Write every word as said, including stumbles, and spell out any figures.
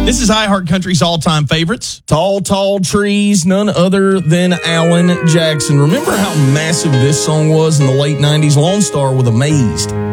This is iHeart Country's all-time favorites. Tall, Tall Trees, none other than Alan Jackson. Remember how massive this song was in the late nineties? Lone Star with Amazed.